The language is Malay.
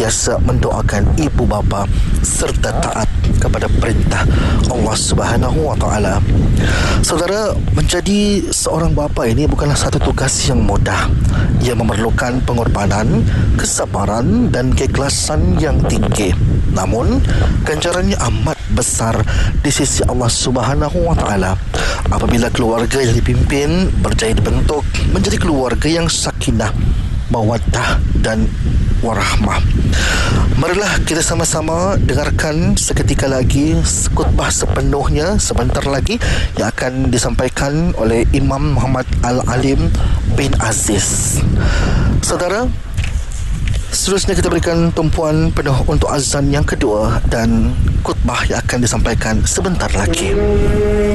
senantiasa mendoakan ibu bapa serta taat kepada perintah Allah Subhanahu wa taala. Saudara, menjadi seorang bapa ini bukanlah satu tugas yang mudah. Ia memerlukan pengorbanan, kesabaran dan keikhlasan yang tinggi. Namun, ganjarannya amat besar di sisi Allah Subhanahu wa taala apabila keluarga yang dipimpin berjaya dibentuk menjadi keluarga yang sakinah, mawaddah dan warahmah. Marilah kita sama-sama dengarkan seketika lagi khutbah sepenuhnya sebentar lagi yang akan disampaikan oleh Imam Muhammad Al-Alim bin Aziz. Saudara, seterusnya kita berikan tumpuan penuh untuk azan yang kedua dan khutbah yang akan disampaikan sebentar lagi.